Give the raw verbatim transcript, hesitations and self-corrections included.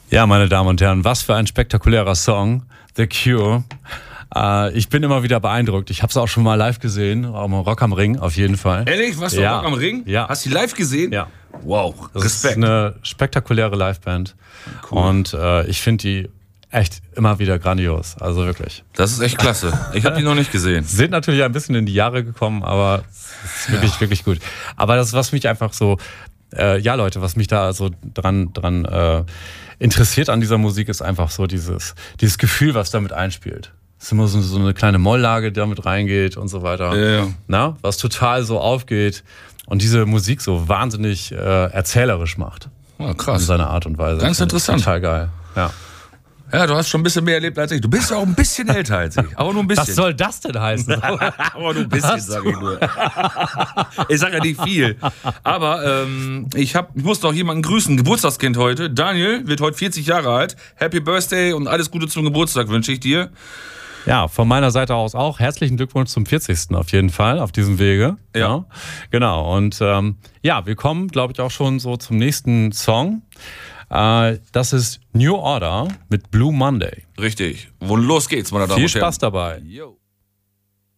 Ja, meine Damen und Herren, was für ein spektakulärer Song, The Cure. Äh, ich bin immer wieder beeindruckt. Ich habe es auch schon mal live gesehen, am Rock am Ring auf jeden Fall. Ehrlich? Warst du ja. Rock am Ring? Ja. Hast du die live gesehen? Ja. Wow, das Respekt. ist eine spektakuläre Liveband. Cool. Und äh, ich finde die echt immer wieder grandios. Also wirklich. Das ist echt klasse. Ich habe die noch nicht gesehen. Sind natürlich ein bisschen in die Jahre gekommen, aber es ist wirklich, ja. wirklich gut. Aber das, was mich einfach so, äh, ja Leute, was mich da so dran, dran äh, interessiert an dieser Musik, ist einfach so dieses, dieses Gefühl, was damit einspielt. Es ist immer so, so eine kleine Molllage, die damit reingeht und so weiter. Ja, ja. Na, was total so aufgeht und diese Musik so wahnsinnig äh, erzählerisch macht. Oh, krass. In seiner Art und Weise. Ganz interessant. Total geil. Ja. Ja, du hast schon ein bisschen mehr erlebt als ich. Du bist ja auch ein bisschen älter als ich. Aber nur ein bisschen. Was soll das denn heißen? Aber nur ein bisschen, sage ich nur. Ich sage ja nicht viel. Aber ähm, ich, hab, ich muss noch jemanden grüßen. Geburtstagskind heute. Daniel wird heute vierzig Jahre alt. Happy Birthday und alles Gute zum Geburtstag wünsche ich dir. Ja, von meiner Seite aus auch. Herzlichen Glückwunsch zum vierzigsten auf jeden Fall, auf diesem Wege. Ja. Ja. Genau. Und ähm, ja, wir kommen, glaube ich, auch schon so zum nächsten Song. Äh, das ist New Order mit Blue Monday. Richtig. Und los geht's, meine Damen Viel und Herren. Spaß dabei. Yo.